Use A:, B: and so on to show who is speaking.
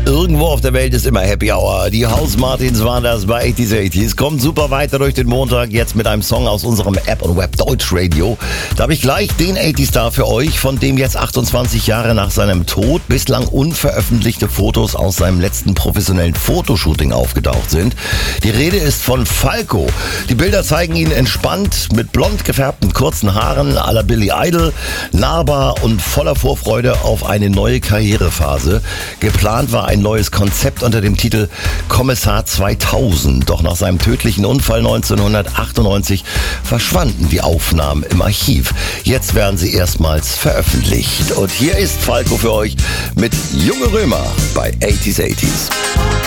A: Irgendwo auf der Welt ist immer Happy Hour. Die House Martins waren das bei 80s 80s. Kommt super weiter durch den Montag, jetzt mit einem Song aus unserem App und Web Deutsch Radio. Da habe ich gleich den 80-Star für euch, von dem jetzt 28 Jahre nach seinem Tod bislang unveröffentlichte Fotos aus seinem letzten professionellen Fotoshooting aufgetaucht sind. Die Rede ist von Falco. Die Bilder zeigen ihn entspannt mit blond gefärbten kurzen Haaren à la Billy Idol, nahbar und voller Vorfreude auf eine neue Karrierephase. Geplant war ein neues Konzept unter dem Titel Kommissar 2000. Doch nach seinem tödlichen Unfall 1998 verschwanden die Aufnahmen im Archiv. Jetzt werden sie erstmals veröffentlicht. Und hier ist Falco für euch mit Junge Römer bei 80s 80s.